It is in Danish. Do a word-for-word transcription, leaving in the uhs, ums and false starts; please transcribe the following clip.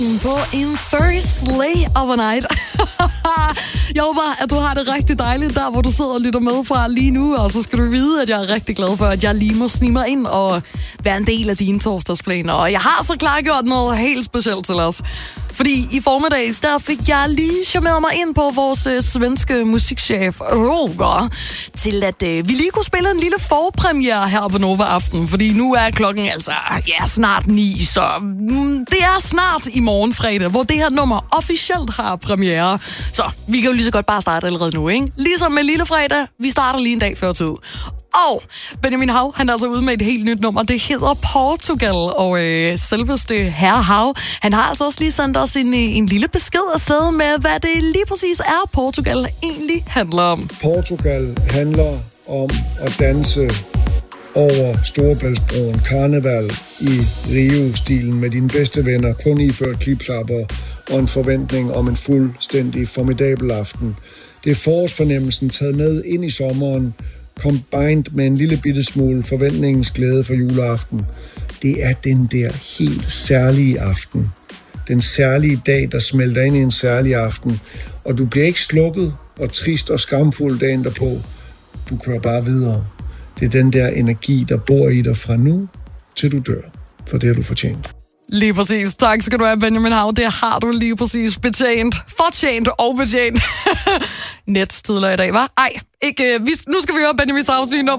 På en Thursday overnight. Jeg håber, at du har det rigtig dejligt der, hvor du sidder og lytter med fra lige nu. Og så skal du vide, at jeg er rigtig glad for, at jeg lige må snige mig ind og være en del af dine torsdagsplaner. Og jeg har så klargjort noget helt specielt til os. Fordi i formiddags, der fik jeg lige charmeret mig ind på vores øh, svenske musikchef, Roger, til at øh, vi lige kunne spille en lille forpremiere her på Nova Aften. Fordi nu er klokken altså, ja, snart ni, så mm, det er snart i morgen fredag, hvor det her nummer officielt har premiere. Så vi kan jo lige så godt bare starte allerede nu, ikke? Ligesom med Lille Fredag, vi starter lige en dag før tid. Og Benjamin Hav, han er altså ude med et helt nyt nummer. Det hedder Portugal, og øh, selveste herre Hav, han har altså også lige sendt os en, en lille besked afsted med, hvad det lige præcis er, Portugal egentlig handler om. Portugal handler om at danse over Storebæltsbroen, karneval i Rio-stilen med dine bedste venner, kun iført klipklapper og en forventning om en fuldstændig formidabel aften. Det er forårsfornemmelsen taget med ind i sommeren, combined med en lille bitte smule forventningens glæde for juleaften. Det er den der helt særlige aften. Den særlige dag, der smelter ind i en særlig aften. Og du bliver ikke slukket og trist og skamfuld dagen derpå. Du kører bare videre. Det er den der energi, der bor i dig fra nu til du dør. For det har du fortjent. Lige præcis. Tak skal du have, Benjamin Hav. Det har du lige præcis betjent. Fortjent og betjent. Nets tidligere i dag, var? Ej, ikke. Vi, nu skal vi høre Benjamin Havs nye nummer.